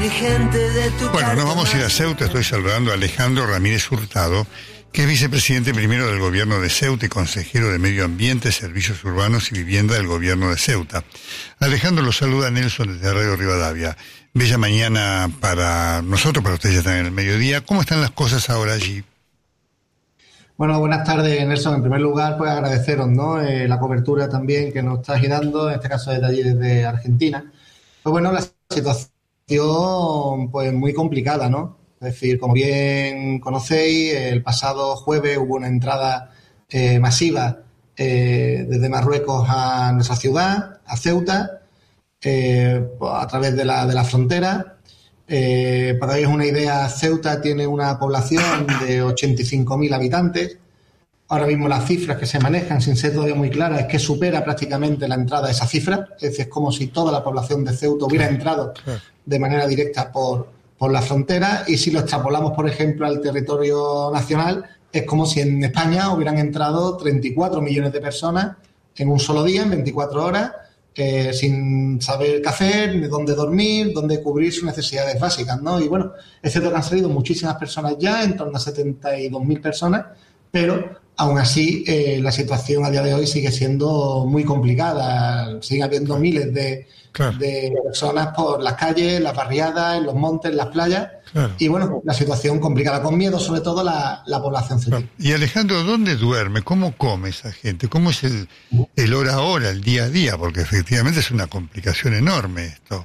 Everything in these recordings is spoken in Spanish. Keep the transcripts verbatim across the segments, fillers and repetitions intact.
Bueno, nos vamos a ir a Ceuta. Estoy saludando a Alejandro Ramírez Hurtado, que es vicepresidente primero del gobierno de Ceuta y consejero de Medio Ambiente, Servicios Urbanos y Vivienda del gobierno de Ceuta. Alejandro, lo saluda Nelson desde Radio Rivadavia. Bella mañana para nosotros, para ustedes ya están en el mediodía. ¿Cómo están las cosas ahora allí? Bueno, buenas tardes, Nelson. En primer lugar, pues agradeceros, ¿no? Eh, la cobertura también que nos estás dando, en este caso desde allí, desde Argentina. Pues bueno, la situación pues muy complicada, ¿no? Es decir, como bien conocéis, el pasado jueves hubo una entrada eh, masiva eh, desde Marruecos a nuestra ciudad, a Ceuta, eh, a través de la, de la frontera. Eh, para que hagáis una idea, Ceuta tiene una población de ochenta y cinco mil habitantes. Ahora mismo las cifras que se manejan, sin ser todavía muy claras, es que supera prácticamente la entrada de esa cifra. Es decir, es como si toda la población de Ceuta hubiera entrado de manera directa por, por la frontera. Y si lo extrapolamos, por ejemplo, al territorio nacional, es como si en España hubieran entrado treinta y cuatro millones de personas en un solo día, en veinticuatro horas, eh, sin saber qué hacer, ni dónde dormir, dónde cubrir sus necesidades básicas, ¿no? Y bueno, es cierto que han salido muchísimas personas ya, en torno a setenta y dos mil personas, pero aún así, eh, la situación a día de hoy sigue siendo muy complicada. Sigue habiendo miles de, claro. de personas por las calles, las barriadas, en los montes, en las playas. Claro. Y bueno, la situación complicada, con miedo sobre todo la, la población civil. Claro. Y Alejandro, ¿dónde duerme? ¿Cómo come esa gente? ¿Cómo es el, el hora a hora, el día a día? Porque efectivamente es una complicación enorme esto.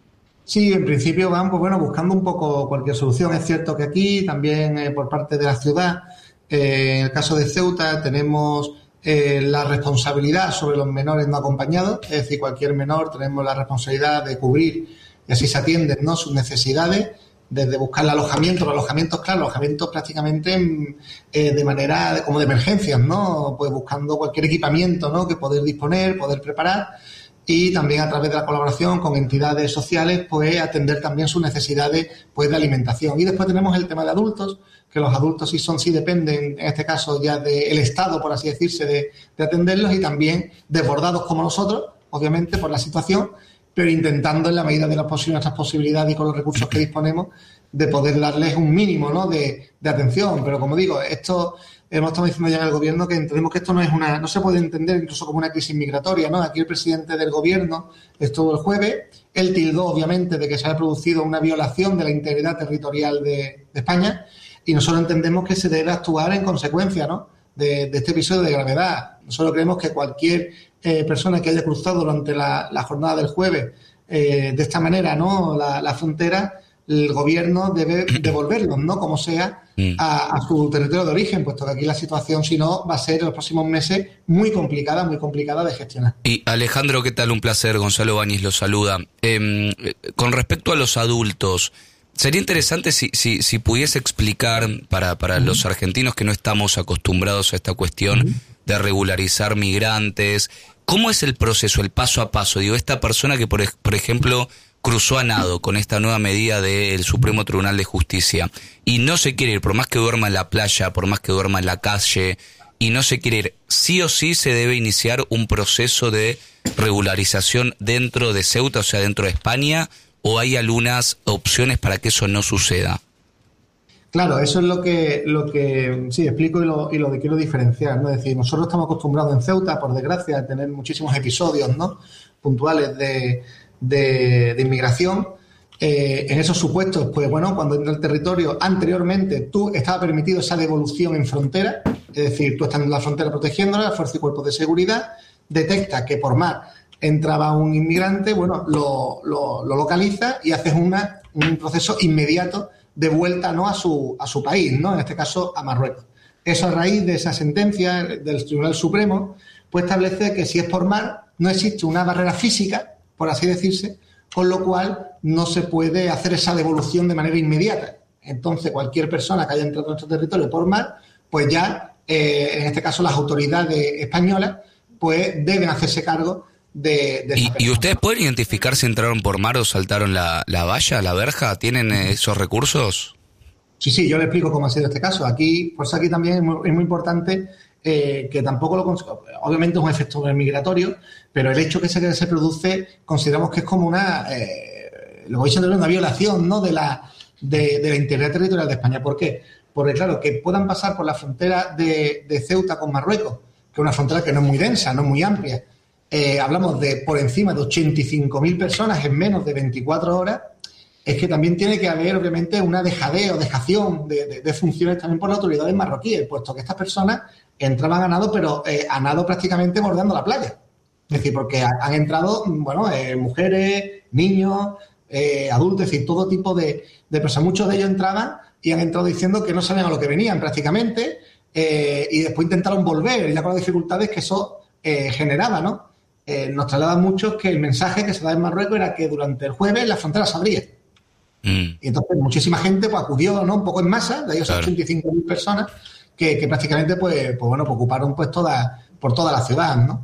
Sí, en principio van pues bueno buscando un poco cualquier solución. Es cierto que aquí también eh, por parte de la ciudad, Eh, en el caso de Ceuta tenemos eh, la responsabilidad sobre los menores no acompañados, es decir, cualquier menor tenemos la responsabilidad de cubrir y así se atienden, ¿no?, sus necesidades, desde buscar el alojamiento, los alojamientos, claro, alojamientos prácticamente eh, de manera de, como de emergencias, ¿no?, pues buscando cualquier equipamiento, ¿no?, que poder disponer, poder preparar, y también a través de la colaboración con entidades sociales, pues atender también sus necesidades pues de alimentación. Y después tenemos el tema de adultos, que los adultos sí son, sí dependen, en este caso ya del Estado, por así decirse, de, de atenderlos, y también desbordados como nosotros, obviamente, por la situación, pero intentando en la medida de las posibles, nuestras posibilidades y con los recursos que disponemos, de poder darles un mínimo, ¿no?, de, de atención. Pero como digo, esto hemos estado diciendo ya en el gobierno que entendemos que esto no es una, no se puede entender incluso como una crisis migratoria, ¿no? Aquí el presidente del gobierno estuvo el jueves, él tildó obviamente de que se ha producido una violación de la integridad territorial de, de España, y nosotros entendemos que se debe actuar en consecuencia, ¿no?, de, de este episodio de gravedad. Nosotros creemos que cualquier eh, persona que haya cruzado durante la, la jornada del jueves eh, de esta manera, ¿no?, la, la frontera, el gobierno debe devolverlos, ¿no?, como sea, a, a su territorio de origen, puesto que aquí la situación, si no, va a ser en los próximos meses muy complicada, muy complicada de gestionar. Y Alejandro, ¿qué tal? Un placer. Gonzalo Báñez lo saluda. Eh, con respecto a los adultos, sería interesante si, si, si pudiese explicar para, para uh-huh. los argentinos que no estamos acostumbrados a esta cuestión uh-huh. de regularizar migrantes, ¿cómo es el proceso, el paso a paso? Digo, esta persona que, por, por ejemplo, cruzó a nado con esta nueva medida del Supremo Tribunal de Justicia y no se quiere ir, por más que duerma en la playa, por más que duerma en la calle, y no se quiere ir, sí o sí se debe iniciar un proceso de regularización dentro de Ceuta, o sea, dentro de España, ¿o hay algunas opciones para que eso no suceda? Claro, eso es lo que lo que sí explico y lo, y lo que quiero diferenciar, ¿no? Es decir, nosotros estamos acostumbrados en Ceuta, por desgracia, a tener muchísimos episodios, ¿no?, puntuales de, de, de inmigración. Eh, en esos supuestos, pues bueno, cuando entra el territorio, anteriormente tú estaba permitido esa devolución en frontera, es decir, tú estás en la frontera protegiéndola, la fuerza y cuerpos de seguridad detecta que por mar entraba un inmigrante, bueno, lo, lo, lo localiza y haces una, un proceso inmediato de vuelta, ¿no?, a su a su país, ¿no?, en este caso a Marruecos. Eso, a raíz de esa sentencia del Tribunal Supremo, pues establece que si es por mar no existe una barrera física, por así decirse, con lo cual no se puede hacer esa devolución de manera inmediata. Entonces, cualquier persona que haya entrado en nuestro territorio por mar, pues ya, eh, en este caso las autoridades españolas, pues deben hacerse cargo de, de ¿Y, ¿Y ustedes pueden identificar si entraron por mar o saltaron la, la valla, la verja? ¿Tienen esos recursos? Sí, sí, yo le explico cómo ha sido este caso. Aquí, pues aquí también es muy, es muy importante eh, que tampoco lo... Obviamente es un efecto migratorio, pero el hecho que se, que se produce consideramos que es como una... Eh, lo que dicen, una violación, ¿no?, de la, de, de la integridad territorial de España. ¿Por qué? Porque, claro, que puedan pasar por la frontera de, de Ceuta con Marruecos, que es una frontera que no es muy densa, no es muy amplia. Eh, hablamos de por encima de ochenta y cinco mil personas en menos de veinticuatro horas. Es que también tiene que haber, obviamente, una dejadeo, dejación de, de, de funciones también por las autoridades marroquíes, puesto que estas personas entraban a nado, pero eh, a nado prácticamente bordeando la playa. Es decir, porque han entrado, bueno, eh, mujeres, niños, eh, adultos, es decir, todo tipo de, de personas. Muchos de ellos entraban y han entrado diciendo que no sabían a lo que venían prácticamente, eh, y después intentaron volver, ya con las dificultades que eso eh, generaba, ¿no? Eh, nos trasladan muchos que el mensaje que se da en Marruecos era que durante el jueves la frontera se abría. Mm. Y entonces muchísima gente pues acudió, ¿no?, un poco en masa, de ellos claro. ochenta y cinco mil personas que, que prácticamente pues, pues bueno, pues ocuparon pues toda, por toda la ciudad, ¿no?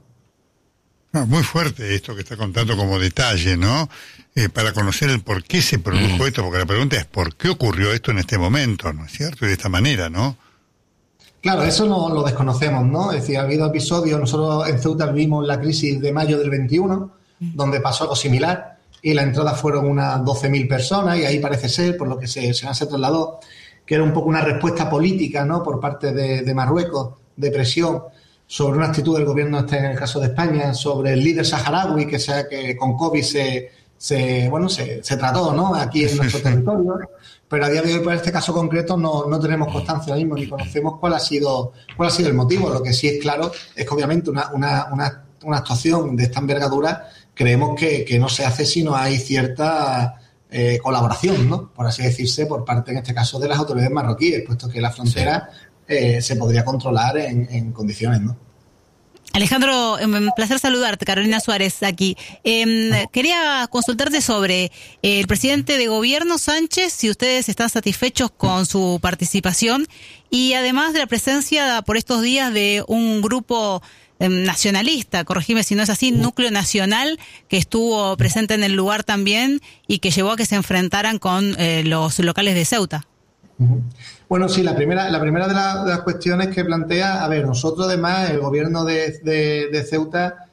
No, muy fuerte esto que está contando como detalle, ¿no? Eh, para conocer el por qué se produjo mm. esto, porque la pregunta es ¿por qué ocurrió esto en este momento, ¿no es cierto? Y de esta manera, ¿no? Claro, eso no lo desconocemos, ¿no? Es decir, ha habido episodios, nosotros en Ceuta vivimos la crisis de mayo del veintiuno, mm. donde pasó algo similar, y la entrada fueron unas doce mil personas, y ahí parece ser, por lo que se, se, se trasladó, que era un poco una respuesta política, ¿no?, por parte de, de Marruecos, de presión, sobre una actitud del gobierno, este en el caso de España, sobre el líder saharaui, que sea que con COVID se, se bueno se, se trató, ¿no?, aquí en nuestro territorio, pero a día de hoy, por este caso concreto, no, no tenemos constancia ahora mismo, ni conocemos cuál ha sido cuál ha sido el motivo. Lo que sí es claro es que obviamente una, una, una, una actuación de esta envergadura creemos que, que no se hace si no hay cierta eh, colaboración, ¿no?, por así decirse, por parte, en este caso, de las autoridades marroquíes, puesto que la frontera sí. Eh, se podría controlar en, en condiciones, ¿no? Alejandro, un placer saludarte, Carolina Suárez aquí. Eh, quería consultarte sobre el presidente de gobierno, Sánchez, si ustedes están satisfechos con su participación, y además de la presencia por estos días de un grupo eh, nacionalista, corregime si no es así, Núcleo Nacional, que estuvo presente en el lugar también y que llevó a que se enfrentaran con eh, los locales de Ceuta. Bueno, sí, la primera la primera de, la, de las cuestiones que plantea, a ver, nosotros además, el gobierno de, de, de Ceuta,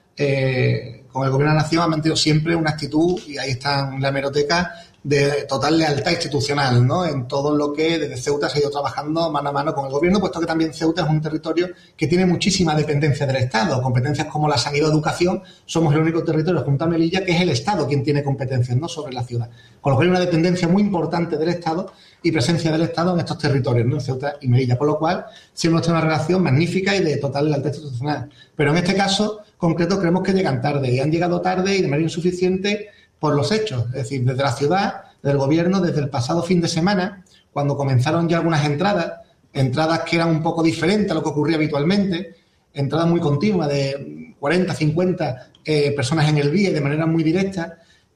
eh, con el gobierno de la nación, ha mantenido siempre una actitud, y ahí está en la hemeroteca, de total lealtad institucional, ¿no?, en todo lo que desde Ceuta se ha ido trabajando mano a mano con el gobierno, puesto que también Ceuta es un territorio que tiene muchísima dependencia del Estado, competencias como la sanidad o educación. Somos el único territorio junto a Melilla que es el Estado quien tiene competencias, ¿no?, sobre la ciudad, con lo cual hay una dependencia muy importante del Estado y presencia del Estado en estos territorios, ¿no?, en Ceuta y Melilla, por lo cual siempre hemos tenido una relación magnífica y de total lealtad institucional. Pero en este caso concreto creemos que llegan tarde, y han llegado tarde y de manera insuficiente por los hechos, es decir, desde la ciudad, del gobierno, desde el pasado fin de semana, cuando comenzaron ya algunas entradas, entradas que eran un poco diferentes a lo que ocurría habitualmente, entradas muy continuas de cuarenta, cincuenta eh, personas en el día y de manera muy directa.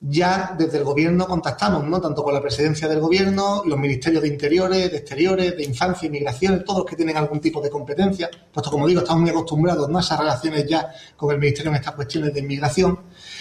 Ya desde el gobierno contactamos, ¿no?, tanto con la presidencia del gobierno, los ministerios de Interiores, de Exteriores, de Infancia y Migraciones, todos los que tienen algún tipo de competencia, puesto, como digo, estamos muy acostumbrados, ¿no?, a esas relaciones ya con el ministerio en estas cuestiones de inmigración.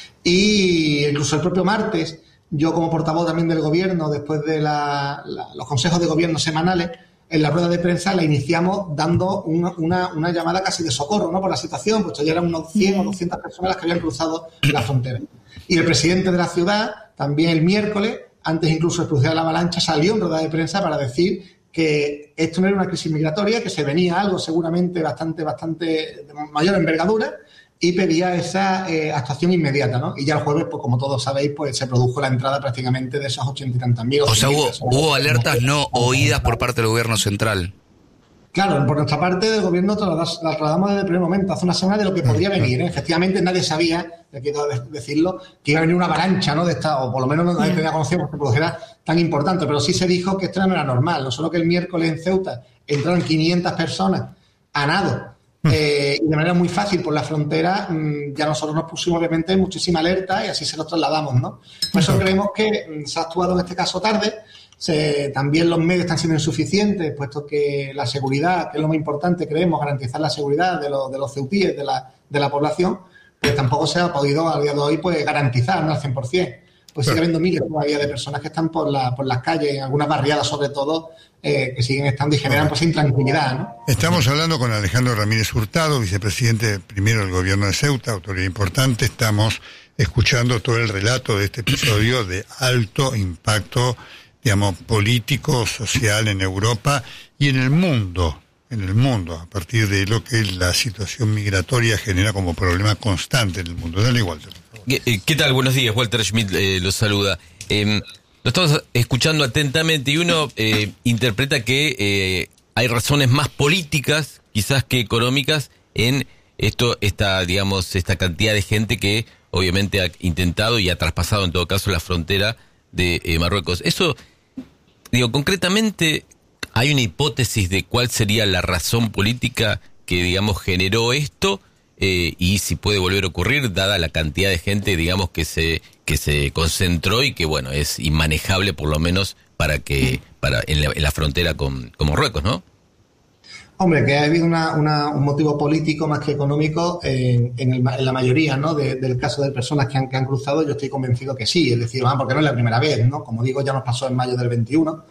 Y incluso el propio martes, yo como portavoz también del gobierno, después de la, la, los consejos de gobierno semanales, en la rueda de prensa la iniciamos dando una, una, una llamada casi de socorro, ¿no?, por la situación, pues ya eran unos cien o doscientas personas las que habían cruzado la frontera. Y el presidente de la ciudad, también el miércoles, antes incluso de producir la avalancha, salió en rueda de prensa para decir que esto no era una crisis migratoria, que se venía algo seguramente bastante, bastante de mayor envergadura, y pedía esa eh, actuación inmediata, ¿no? Y ya el jueves, pues como todos sabéis, pues se produjo la entrada prácticamente de esos ochenta y tantos mil. O sea, hubo, hubo alertas no oídas por parte del gobierno central. Claro, por nuestra parte del gobierno las trasladamos desde el primer momento, hace una semana, de lo que podría venir, ¿eh? Efectivamente, nadie sabía, quiero decirlo, que iba a venir una avalancha, ¿no?, de esta, o por lo menos nadie tenía conocimiento que produjera tan importante, pero sí se dijo que esto no era normal, no solo que el miércoles en Ceuta entraron quinientas personas a nado, Eh, y de manera muy fácil por la frontera, mmm, ya nosotros nos pusimos obviamente muchísima alerta y así se los trasladamos, ¿no? Por eso creemos que mmm, se ha actuado en este caso tarde. Se, también los medios están siendo insuficientes, puesto que la seguridad, que es lo más importante, creemos, garantizar la seguridad de, lo, de los ceutíes, de la, de la población, pues tampoco se ha podido a día de hoy pues garantizar, ¿no?, al cien por ciento. Pues sigue habiendo miles todavía de personas que están por, la, por las calles, en algunas barriadas sobre todo, eh, que siguen estando y generan pues intranquilidad, ¿no? Estamos hablando con Alejandro Ramírez Hurtado, vicepresidente primero del gobierno de Ceuta, autoridad importante. Estamos escuchando todo el relato de este episodio de alto impacto, digamos, político, social en Europa y en el mundo, en el mundo, a partir de lo que la situación migratoria genera como problema constante en el mundo. Dale, Walter. ¿Qué, qué tal? Buenos días, Walter Schmidt eh, los saluda. Eh, lo estamos escuchando atentamente y uno eh, interpreta que eh, hay razones más políticas, quizás que económicas, en esto, esta, digamos, esta cantidad de gente que obviamente ha intentado y ha traspasado en todo caso la frontera de eh, Marruecos. Eso, digo, concretamente, ¿hay una hipótesis de cuál sería la razón política que, digamos, generó esto? Eh, y si puede volver a ocurrir, dada la cantidad de gente, digamos, que se que se concentró y que, bueno, es inmanejable por lo menos para que para en la, en la frontera con, con Marruecos, ¿no? Hombre, que ha habido una, una, un motivo político más que económico en, en, el, en la mayoría, ¿no? De, del caso de personas que han, que han cruzado, yo estoy convencido que sí. Es decir, ah, porque no es la primera vez, ¿no? Como digo, ya nos pasó en mayo del veintiuno.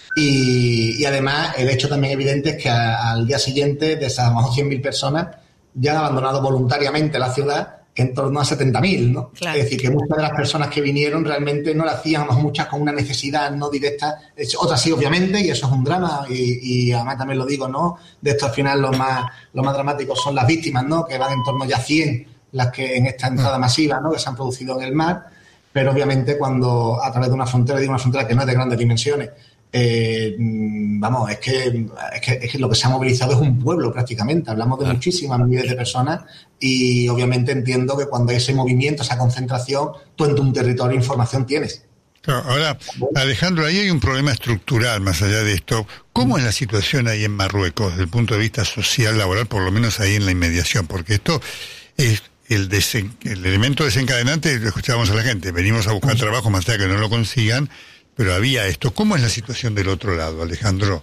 Y, y además, el hecho también evidente es que a, al día siguiente, de esas cien mil personas, ya han abandonado voluntariamente la ciudad en torno a setenta mil, ¿no? Claro. Es decir, que muchas de las personas que vinieron realmente no lo hacían, muchas con una necesidad no directa, otras sí, obviamente, y eso es un drama, y, y además también lo digo, ¿no? De esto al final lo más, lo más dramático son las víctimas, ¿no? Que van en torno ya a cien las que en esta entrada masiva, ¿no? Que se han producido en el mar, pero obviamente cuando a través de una frontera, digo una frontera que no es de grandes dimensiones, Eh, vamos, es que, es que es que lo que se ha movilizado es un pueblo prácticamente, hablamos de claro. muchísimas miles de personas y obviamente entiendo que cuando hay ese movimiento, esa concentración, tú en tu territorio información tienes. Claro, ahora, Alejandro, ahí hay un problema estructural más allá de esto. ¿Cómo es la situación ahí en Marruecos desde el punto de vista social, laboral, por lo menos ahí en la inmediación? Porque esto es el, desen, el elemento desencadenante, lo escuchábamos a la gente, venimos a buscar trabajo más allá que no lo consigan. Pero había esto. ¿Cómo es la situación del otro lado, Alejandro?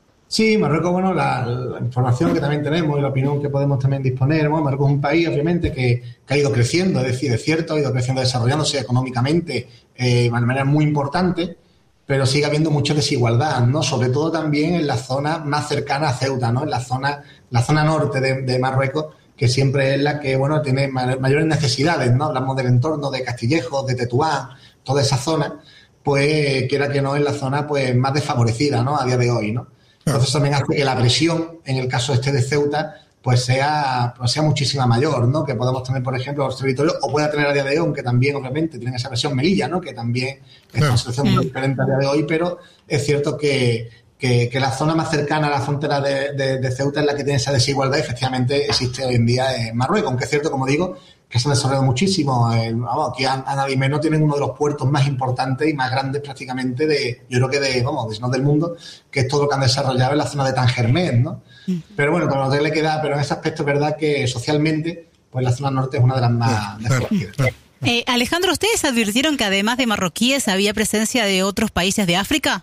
Sí, Marruecos, bueno, la, la información que también tenemos y la opinión que podemos también disponer, bueno, Marruecos es un país, obviamente, que, que ha ido creciendo, es decir, es cierto, ha ido creciendo, desarrollándose económicamente eh, de manera muy importante, pero sigue habiendo mucha desigualdad, ¿no? Sobre todo también en la zona más cercana a Ceuta, ¿no? En la zona, la zona norte de, de Marruecos, que siempre es la que, bueno, tiene mayores necesidades, ¿no? Hablamos del entorno de Castillejos, de Tetuán, toda esa zona, pues quiera que no es la zona pues más desfavorecida, ¿no? A día de hoy, ¿no? Entonces también hace que la presión en el caso este de Ceuta pues sea pues sea muchísima mayor, ¿no? Que podamos tener, por ejemplo, los territorios, o pueda tener a día de hoy, aunque también obviamente tienen esa presión Melilla, ¿no? Que también es una situación muy diferente a día de hoy, pero es cierto que, que, que la zona más cercana a la frontera de, de, de Ceuta es la que tiene esa desigualdad y efectivamente existe hoy en día en Marruecos, aunque es cierto, como digo, que se ha desarrollado muchísimo. Eh, vamos, aquí a, a Nadimeno tienen uno de los puertos más importantes y más grandes prácticamente de, yo creo que de, vamos, de, no del mundo, que es todo lo que han desarrollado en la zona de Tangermet, ¿no? Uh-huh. Pero bueno, como no le queda, pero en ese aspecto es verdad que socialmente, pues la zona norte es una de las más desconocidas. Uh-huh. Eh, Alejandro, ¿ustedes advirtieron que además de marroquíes había presencia de otros países de África?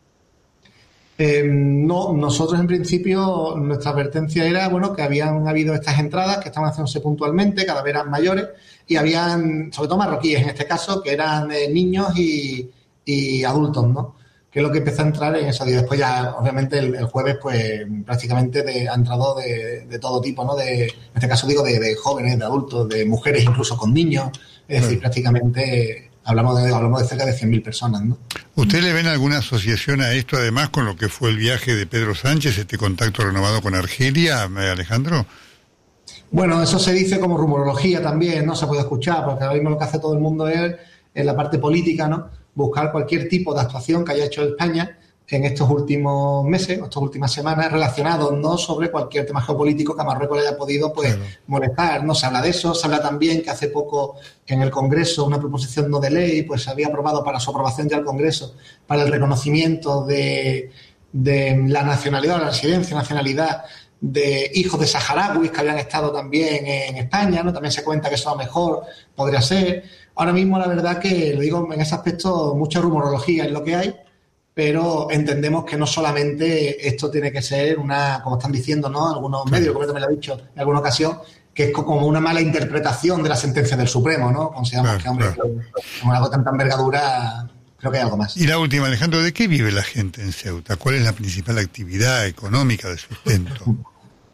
Eh, no, nosotros en principio nuestra advertencia era, bueno, que habían habido estas entradas que estaban haciéndose puntualmente, cada vez eran mayores, y habían, sobre todo marroquíes en este caso, que eran eh, niños y, y adultos, ¿no? Que es lo que empezó a entrar en eso. Y después ya, obviamente, el, el jueves, pues, prácticamente de, ha entrado de, de todo tipo, ¿no? De, en este caso digo, de, de jóvenes, de adultos, de mujeres, incluso con niños, es decir, prácticamente... Hablamos de, hablamos de cerca de cien mil personas, ¿no? ¿Usted le ven alguna asociación a esto, además, con lo que fue el viaje de Pedro Sánchez, este contacto renovado con Argelia, Alejandro? Bueno, eso se dice como rumorología también, no se puede escuchar, porque ahora mismo lo que hace todo el mundo es, en la parte política, ¿no? Buscar cualquier tipo de actuación que haya hecho España en estos últimos meses, estas últimas semanas, relacionados, ¿no? Sobre cualquier tema geopolítico que a Marruecos le haya podido, pues, claro. molestar, ¿no? Se habla de eso, se habla también que hace poco en el Congreso una proposición no de ley, pues se había aprobado para su aprobación ya al Congreso, para el reconocimiento de, de la nacionalidad, la residencia, nacionalidad de hijos de saharauis que habían estado también en España, ¿no? También se cuenta que eso a lo mejor podría ser. Ahora mismo, la verdad que, lo digo en ese aspecto, mucha rumorología es lo que hay, pero entendemos que no solamente esto tiene que ser una, como están diciendo, ¿no? Algunos medios, como también lo he dicho en alguna ocasión, que es como una mala interpretación de la sentencia del Supremo, ¿no? Consideramos claro, que, hombre, claro. con algo tan, tan envergadura, creo que hay algo más. Y la última, Alejandro, ¿de qué vive la gente en Ceuta? ¿Cuál es la principal actividad económica de sustento?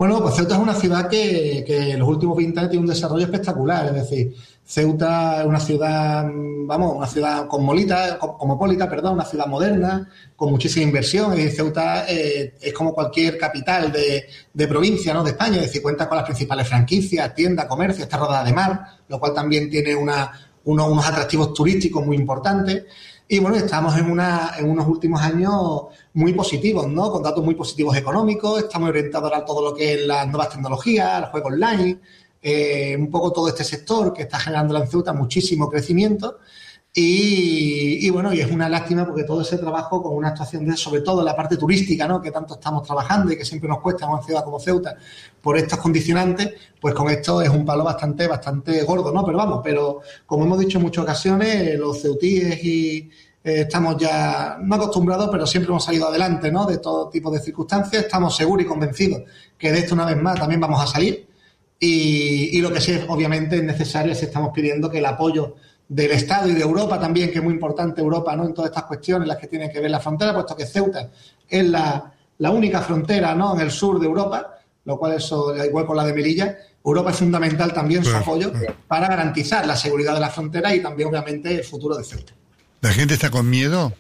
Bueno, pues Ceuta es una ciudad que, que en los últimos veinte años tiene un desarrollo espectacular, es decir, Ceuta es una ciudad, vamos, una ciudad cosmopolita, cosmopolita, perdón, una ciudad moderna, con muchísima inversión. Es decir, Ceuta eh, es como cualquier capital de, de provincia, ¿no?, de España, es decir, cuenta con las principales franquicias, tiendas, comercio, está rodeada de mar, lo cual también tiene una, uno, unos atractivos turísticos muy importantes. Y bueno, estamos en, una, en unos últimos años muy positivos, ¿no?, con datos muy positivos económicos, estamos orientados a todo lo que es las nuevas tecnologías, el juego online, eh, un poco todo este sector que está generando en Ceuta muchísimo crecimiento. Y, y bueno, y es una lástima porque todo ese trabajo con una actuación de, sobre todo en la parte turística, ¿no?, que tanto estamos trabajando y que siempre nos cuesta en una ciudad como Ceuta por estos condicionantes, pues con esto es un palo bastante, bastante gordo, ¿no? Pero vamos, pero como hemos dicho en muchas ocasiones, los ceutíes y eh, estamos ya no acostumbrados, pero siempre hemos salido adelante, ¿no?, de todo tipo de circunstancias. Estamos seguros y convencidos que de esto una vez más también vamos a salir. Y, y lo que sí, obviamente, es necesario, es estamos pidiendo que el apoyo del Estado y de Europa también, que es muy importante Europa, ¿no?, en todas estas cuestiones, las que tienen que ver la frontera, puesto que Ceuta es la, la única frontera, ¿no?, en el sur de Europa, lo cual eso, igual con la de Melilla, Europa es fundamental también su apoyo para garantizar la seguridad de la frontera y también, obviamente, el futuro de Ceuta. ¿La gente está con miedo?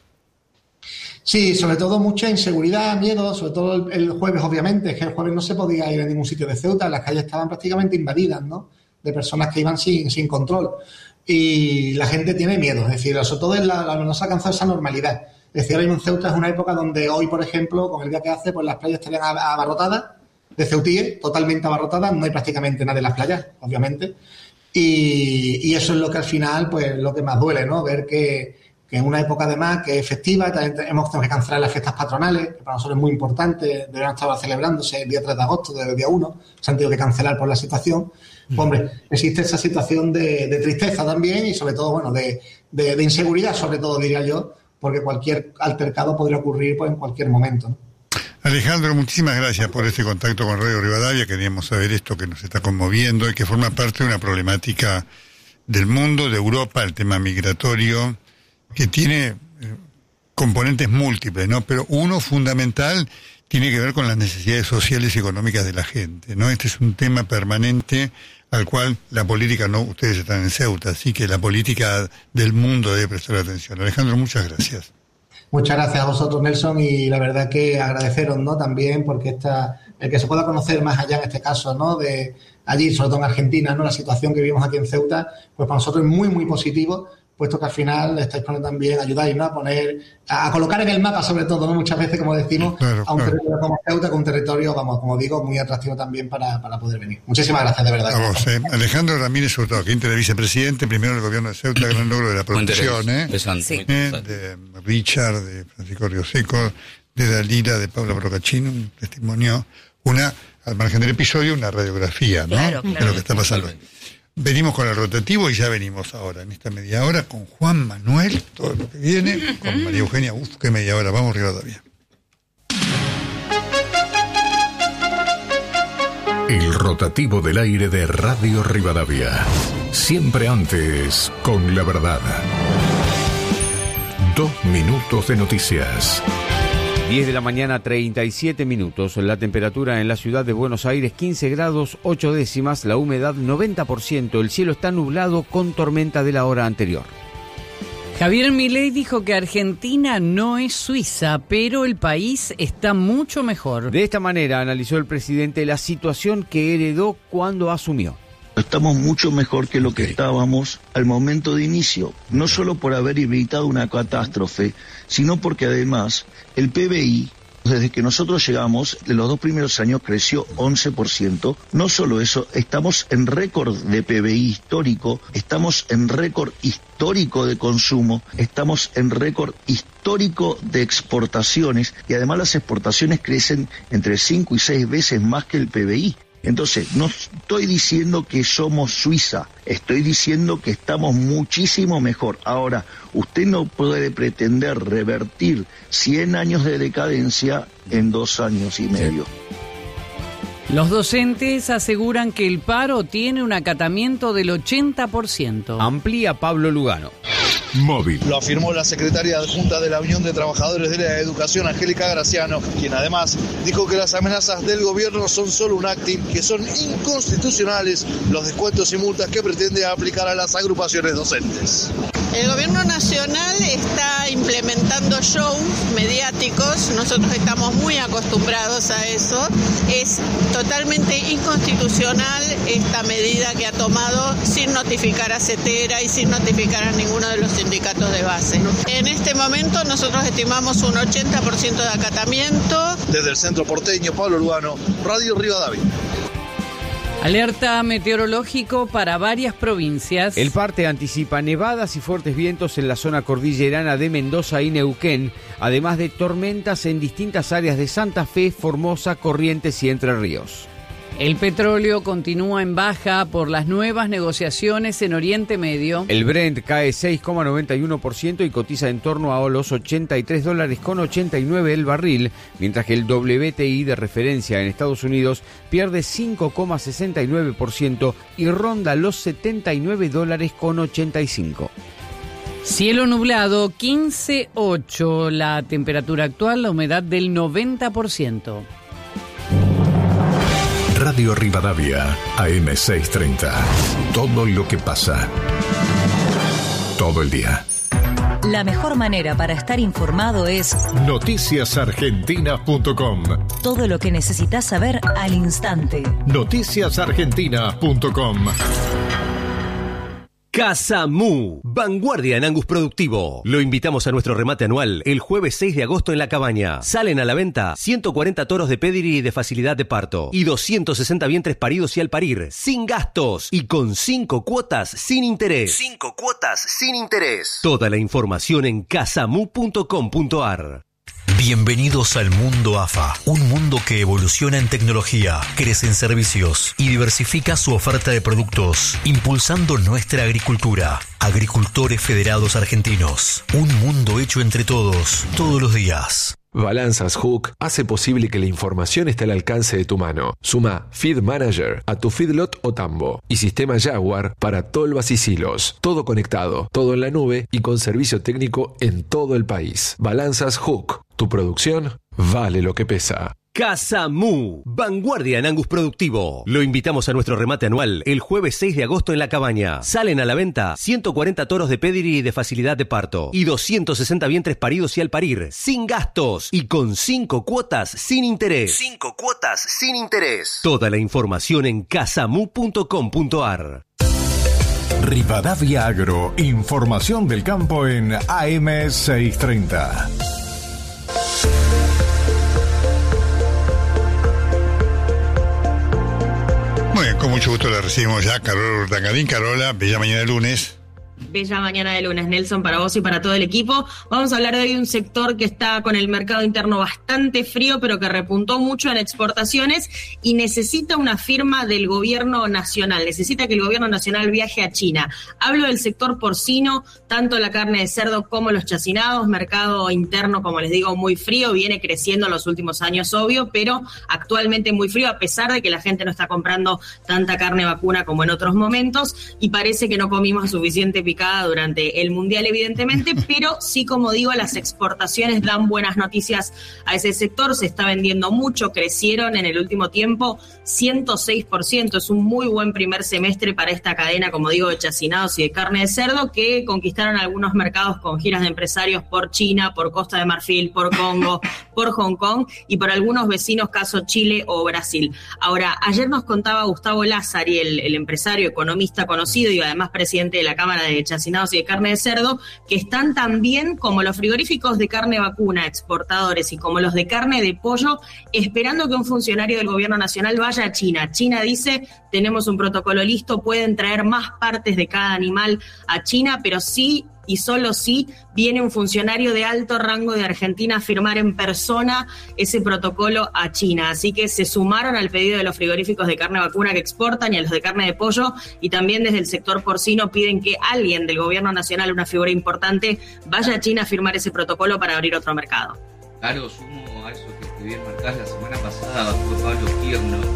Sí, sobre todo mucha inseguridad, miedo, sobre todo el, el jueves, obviamente, es que el jueves no se podía ir a ningún sitio de Ceuta, las calles estaban prácticamente invadidas, ¿no?, de personas que iban sin, sin control. Y la gente tiene miedo, es decir, sobre todo en la, la, no se ha alcanzado esa normalidad. Es decir, ahora mismo en Ceuta es una época donde hoy, por ejemplo, con el día que hace, pues las playas estarían abarrotadas, de ceutíes, totalmente abarrotadas, no hay prácticamente nadie en las playas, obviamente. Y, y eso es lo que al final, pues lo que más duele, ¿no?, ver que, que en una época además que es festiva, también hemos tenido que cancelar las fiestas patronales, que para nosotros es muy importante, deberían estar celebrándose el día tres de agosto, desde el día uno, se han tenido que cancelar por la situación. Pues, hombre, existe esa situación de, de tristeza también y sobre todo, bueno, de, de, de inseguridad, sobre todo, diría yo, porque cualquier altercado podría ocurrir pues en cualquier momento, ¿no? Alejandro, muchísimas gracias por este contacto con Radio Rivadavia. Queríamos saber esto que nos está conmoviendo y que forma parte de una problemática del mundo, de Europa, el tema migratorio, que tiene eh, componentes múltiples, ¿no? Pero uno fundamental tiene que ver con las necesidades sociales y económicas de la gente, ¿no? Este es un tema permanente al cual la política, no, ustedes están en Ceuta, así que la política del mundo debe prestar atención. Alejandro, muchas gracias. Muchas gracias a vosotros, Nelson, y la verdad que agradeceros, ¿no?, también porque esta, el que se pueda conocer más allá en este caso, ¿no?, de allí, sobre todo en Argentina, ¿no?, la situación que vivimos aquí en Ceuta, pues para nosotros es muy, muy positivo, puesto que al final estáis poniendo también, ayudáis, ¿no?, a poner, a, a colocar en el mapa, sobre todo, ¿no?, muchas veces, como decimos, claro, a un claro. territorio como Ceuta, con un territorio, vamos, como digo, muy atractivo también para, para poder venir. Muchísimas gracias, de verdad. A vos, eh. Alejandro Ramírez Hurtado, quinto de vicepresidente, primero del gobierno de Ceuta, gran logro de la producción, ¿eh? Sí. eh de Richard, de Francisco Rioseco, de Dalila, de Paula Procachino, un testimonio, una, al margen del episodio, una radiografía, ¿no?, claro, claro, de lo que está pasando. Venimos con el rotativo y ya venimos ahora, en esta media hora, con Juan Manuel, todo lo que viene, con María Eugenia, uff, qué media hora, vamos Rivadavia. El rotativo del aire de Radio Rivadavia, siempre antes con la verdad. Dos minutos de noticias. diez de la mañana, treinta y siete minutos. La temperatura en la ciudad de Buenos Aires, quince grados, ocho décimas. La humedad, noventa por ciento. El cielo está nublado con tormenta de la hora anterior. Javier Milei dijo que Argentina no es Suiza, pero el país está mucho mejor. De esta manera analizó el presidente la situación que heredó cuando asumió. Estamos mucho mejor que lo que estábamos al momento de inicio, no solo por haber evitado una catástrofe, sino porque además el P B I, desde que nosotros llegamos, de los dos primeros años creció once por ciento. No solo eso, estamos en récord de P B I histórico, estamos en récord histórico de consumo, estamos en récord histórico de exportaciones y además las exportaciones crecen entre cinco y seis veces más que el P B I. Entonces, no estoy diciendo que somos Suiza, estoy diciendo que estamos muchísimo mejor. Ahora, usted no puede pretender revertir cien años de decadencia en dos años y medio. Los docentes aseguran que el paro tiene un acatamiento del ochenta por ciento. Amplía Pablo Lugano. móvil. Lo afirmó la secretaria adjunta de la Unión de Trabajadores de la Educación, Angélica Graciano, quien además dijo que las amenazas del gobierno son solo un acting, que son inconstitucionales los descuentos y multas que pretende aplicar a las agrupaciones docentes. El gobierno nacional está implementando shows mediáticos, nosotros estamos muy acostumbrados a eso. Es totalmente inconstitucional esta medida que ha tomado sin notificar a CETERA y sin notificar a ninguno de los sindicatos de base. En este momento nosotros estimamos un ochenta por ciento de acatamiento. Desde el centro porteño, Pablo Urbano, Radio Rivadavia. Alerta meteorológico para varias provincias. El parte anticipa nevadas y fuertes vientos en la zona cordillerana de Mendoza y Neuquén, además de tormentas en distintas áreas de Santa Fe, Formosa, Corrientes y Entre Ríos. El petróleo continúa en baja por las nuevas negociaciones en Oriente Medio. El Brent cae seis coma noventa y uno por ciento y cotiza en torno a los ochenta y tres dólares con ochenta y nueve el barril, mientras que el W T I de referencia en Estados Unidos pierde cinco coma sesenta y nueve por ciento y ronda los setenta y nueve dólares con ochenta y cinco. Cielo nublado, quince coma ocho la temperatura actual, la humedad del noventa por ciento. Radio Rivadavia, A M seiscientos treinta. Todo lo que pasa. Todo el día. La mejor manera para estar informado es noticias argentinas punto com. Todo lo que necesitas saber al instante. noticias argentinas punto com. Casa Mu, vanguardia en Angus productivo. Lo invitamos a nuestro remate anual el jueves seis de agosto en La Cabaña. Salen a la venta ciento cuarenta toros de pedigree y de facilidad de parto y doscientos sesenta vientres paridos y al parir, sin gastos y con cinco cuotas sin interés. cinco cuotas sin interés. Toda la información en casamu punto com punto ar. Bienvenidos al mundo A F A, un mundo que evoluciona en tecnología, crece en servicios y diversifica su oferta de productos, impulsando nuestra agricultura. Agricultores Federados Argentinos, un mundo hecho entre todos, todos los días. Balanzas Hook hace posible que la información esté al alcance de tu mano. Suma Feed Manager a tu feedlot o tambo y sistema Jaguar para tolvas y silos. Todo conectado, todo en la nube y con servicio técnico en todo el país. Balanzas Hook. Tu producción vale lo que pesa. Casa Mu, vanguardia en Angus productivo. Lo invitamos a nuestro remate anual el jueves seis de agosto en La Cabaña. Salen a la venta ciento cuarenta toros de pedigree y de facilidad de parto y doscientos sesenta vientres paridos y al parir, sin gastos y con cinco cuotas sin interés. cinco cuotas sin interés. Toda la información en casamu punto com punto ar. Rivadavia Agro, información del campo en A M seiscientos treinta. Muy bien, con mucho gusto la recibimos ya, Carola Urdangarín. Carola, bella mañana de lunes. Bella mañana de lunes, Nelson, para vos y para todo el equipo. Vamos a hablar de hoy de un sector que está con el mercado interno bastante frío, pero que repuntó mucho en exportaciones y necesita una firma del gobierno nacional, necesita que el gobierno nacional viaje a China. Hablo del sector porcino, tanto la carne de cerdo como los chacinados, mercado interno, como les digo, muy frío, viene creciendo en los últimos años, obvio, pero actualmente muy frío, a pesar de que la gente no está comprando tanta carne vacuna como en otros momentos, y parece que no comimos suficiente picada durante el Mundial, evidentemente, pero sí, como digo, las exportaciones dan buenas noticias a ese sector. Se está vendiendo mucho, crecieron en el último tiempo ciento seis por ciento. Es un muy buen primer semestre para esta cadena, como digo, de chacinados y de carne de cerdo, que conquistaron algunos mercados con giras de empresarios por China, por Costa de Marfil, por Congo, por Hong Kong y por algunos vecinos, caso Chile o Brasil. Ahora, ayer nos contaba Gustavo Lázari, el, el empresario, economista conocido y además presidente de la Cámara de Chacinados y de carne de cerdo, que están también como los frigoríficos de carne vacuna, exportadores, y como los de carne de pollo, esperando que un funcionario del gobierno nacional vaya a China. China dice, tenemos un protocolo listo, pueden traer más partes de cada animal a China, pero sí y solo si viene un funcionario de alto rango de Argentina a firmar en persona ese protocolo a China. Así que se sumaron al pedido de los frigoríficos de carne vacuna que exportan y a los de carne de pollo, y también desde el sector porcino piden que alguien del gobierno nacional, una figura importante, vaya a China a firmar ese protocolo para abrir otro mercado. Claro, sumo a eso que bien marcás la semana pasada, fue Pablo Kirno,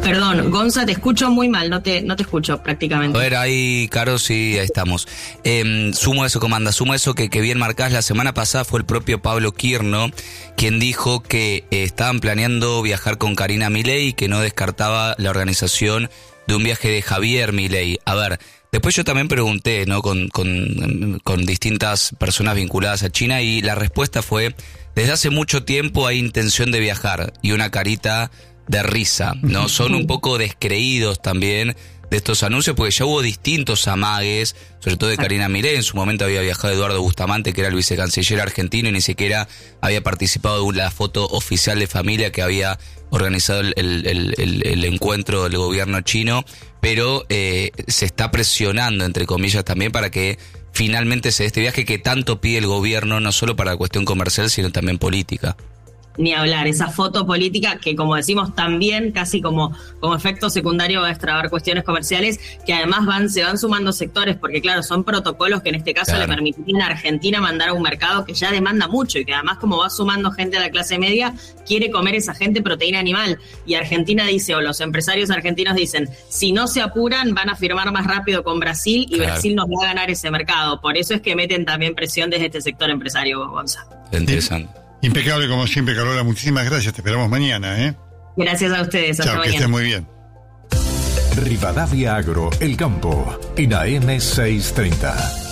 Perdón, Gonza, te escucho muy mal, no te, no te escucho prácticamente. A ver, ahí, Caro, sí, ahí estamos. Eh, sumo eso, comanda, sumo eso que, que bien marcás. La semana pasada fue el propio Pablo Quirno quien dijo que eh, estaban planeando viajar con Karina Milei y que no descartaba la organización de un viaje de Javier Milei. A ver, después yo también pregunté, ¿no? Con, con, con distintas personas vinculadas a China y la respuesta fue, desde hace mucho tiempo hay intención de viajar y una carita de risa, ¿no? Son un poco descreídos también de estos anuncios porque ya hubo distintos amagues, sobre todo de Karina Milei. En su momento había viajado Eduardo Bustamante, que era el vicecanciller argentino, y ni siquiera había participado de la foto oficial de familia que había organizado el, el, el, el, el encuentro del gobierno chino, pero eh, se está presionando, entre comillas, también para que finalmente se dé este viaje que tanto pide el gobierno, no solo para la cuestión comercial, sino también política. Ni hablar, esa foto política que, como decimos, también casi como, como efecto secundario va a extrabar cuestiones comerciales que además van se van sumando sectores, porque claro, son protocolos que en este caso claro. le permitirían a Argentina mandar a un mercado que ya demanda mucho y que además, como va sumando gente a la clase media, quiere comer esa gente proteína animal. Y Argentina dice, o los empresarios argentinos dicen, si no se apuran van a firmar más rápido con Brasil y claro. Brasil nos va a ganar ese mercado. Por eso es que meten también presión desde este sector empresario, Gonza. Interesante. Impecable como siempre, Carola. Muchísimas gracias. Te esperamos mañana, ¿eh? Gracias a ustedes. Hasta Chao, mañana. Que estés muy bien. Rivadavia Agro, El Campo, en A M seiscientos treinta.